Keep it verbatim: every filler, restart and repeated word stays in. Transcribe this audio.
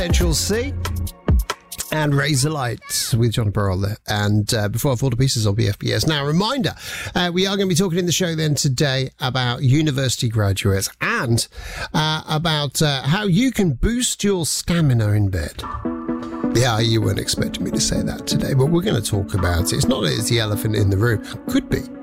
Central C and Razorlight with John Burrell there. And uh, before I fall to pieces on B F B S. Now, a reminder, uh, we are going to be talking in the show then today about university graduates and uh, about uh, how you can boost your stamina in bed. Yeah, you weren't expecting me to say that today, but we're going to talk about it. It's not that it's the elephant in the room. Could be.